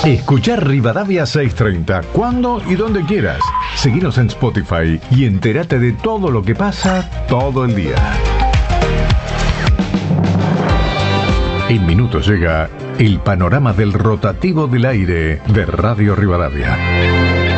Escuchar Rivadavia 630 cuando y donde quieras. Seguinos en Spotify y entérate de todo lo que pasa todo el día. En minutos llega el panorama del rotativo del aire de Radio Rivadavia.